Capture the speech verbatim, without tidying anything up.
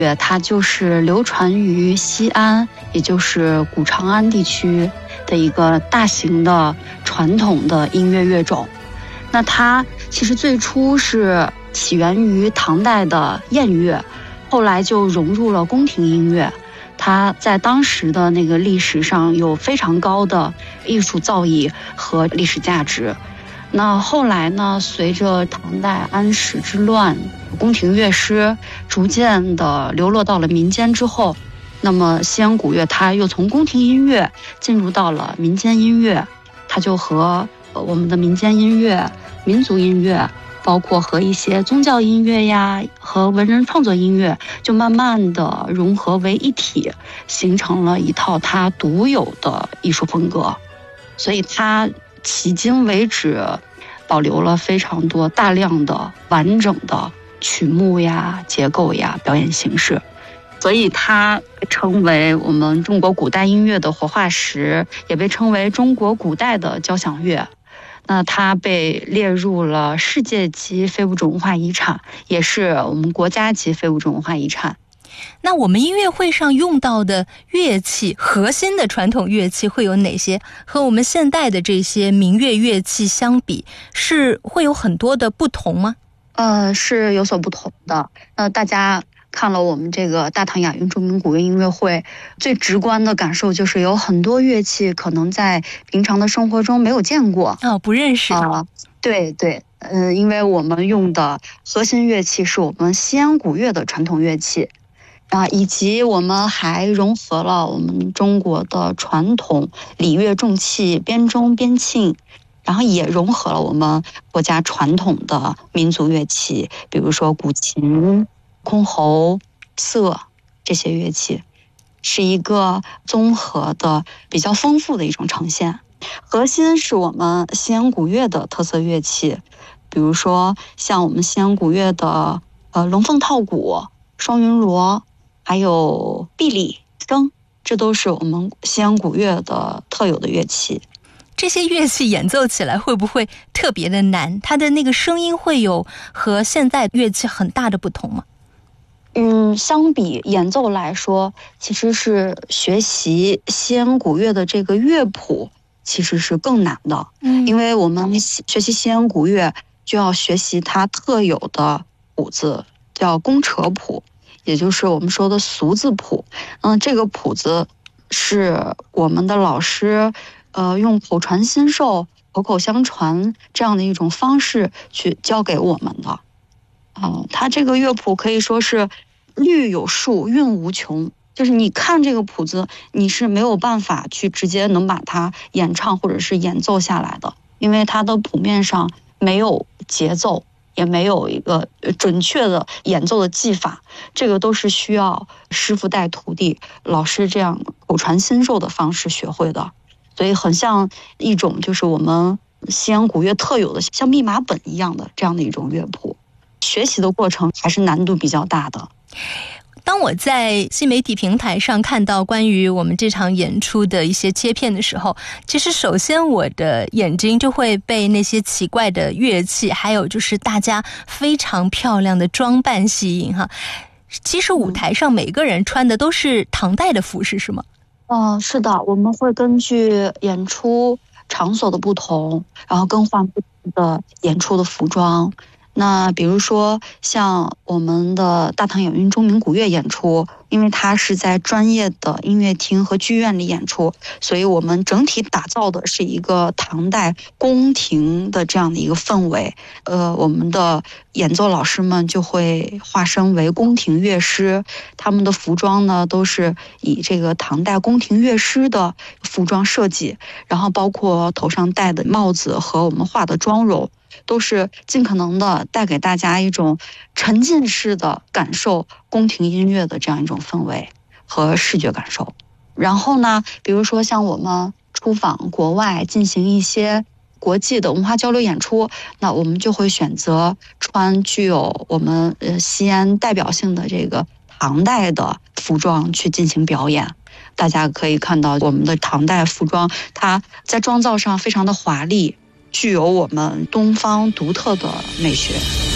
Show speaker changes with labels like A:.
A: 乐，它就是流传于西安，也就是古长安地区的一个大型的传统的音乐乐种。那它其实最初是起源于唐代的宴乐，后来就融入了宫廷音乐。它在当时的那个历史上有非常高的艺术造诣和历史价值。那后来呢，随着唐代安史之乱，宫廷乐师逐渐的流落到了民间之后，那么西安古乐它又从宫廷音乐进入到了民间音乐，它就和我们的民间音乐、民族音乐，包括和一些宗教音乐呀和文人创作音乐，就慢慢的融合为一体，形成了一套它独有的艺术风格。所以它迄今为止保留了非常多大量的完整的曲目呀、结构呀、表演形式，所以它被称为我们中国古代音乐的活化石，也被称为中国古代的交响乐。那它被列入了世界级非物质文化遗产，也是我们国家级非物质文化遗产。
B: 那我们音乐会上用到的乐器，核心的传统乐器会有哪些？和我们现代的这些民乐乐器相比，是会有很多的不同吗？
A: 呃，是有所不同的。那大家看了我们这个大唐亚运著名古乐音乐会，最直观的感受就是有很多乐器可能在平常的生活中没有见过，
B: 哦，不认识。
A: 啊，对对，呃，因为我们用的核心乐器是我们西安古乐的传统乐器。啊，以及我们还融合了我们中国的传统礼乐重器编钟编磬，然后也融合了我们国家传统的民族乐器，比如说古琴、箜篌、瑟这些乐器，是一个综合的比较丰富的一种呈现。核心是我们西安古乐的特色乐器，比如说像我们西安古乐的呃龙凤套鼓、双云锣，还有碧里笙，这都是我们西安古乐的特有的乐器。
B: 这些乐器演奏起来会不会特别的难？它的那个声音会有和现代乐器很大的不同吗？
A: 嗯，相比演奏来说，其实是学习西安古乐的这个乐谱其实是更难的。嗯，因为我们学习西安古乐就要学习它特有的谱子，叫工扯谱，也就是我们说的俗字谱。嗯，这个谱子是我们的老师呃用口传心授、口口相传这样的一种方式去教给我们的。嗯，它这个乐谱可以说是律有数，韵无穷，就是你看这个谱子，你是没有办法去直接能把它演唱或者是演奏下来的，因为它的谱面上没有节奏，也没有一个准确的演奏的技法，这个都是需要师傅带徒弟，老师这样口传心授的方式学会的。所以很像一种就是我们西安古乐特有的像密码本一样的这样的一种乐谱，学习的过程还是难度比较大的。
B: 当我在新媒体平台上看到关于我们这场演出的一些切片的时候，其实首先我的眼睛就会被那些奇怪的乐器，还有就是大家非常漂亮的装扮吸引哈。其实舞台上每个人穿的都是唐代的服饰，是吗？
A: 哦，是的，我们会根据演出场所的不同，然后更换不同的演出的服装。那比如说像我们的大唐亚运著名古乐演出，因为它是在专业的音乐厅和剧院里演出，所以我们整体打造的是一个唐代宫廷的这样的一个氛围。呃，我们的演奏老师们就会化身为宫廷乐师，他们的服装呢都是以这个唐代宫廷乐师的服装设计，然后包括头上戴的帽子和我们画的妆容，都是尽可能的带给大家一种沉浸式的感受宫廷音乐的这样一种氛围和视觉感受。然后呢，比如说像我们出访国外进行一些国际的文化交流演出，那我们就会选择穿具有我们呃西安代表性的这个唐代的服装去进行表演。大家可以看到我们的唐代服装，它在妆造上非常的华丽，具有我们东方独特的美学。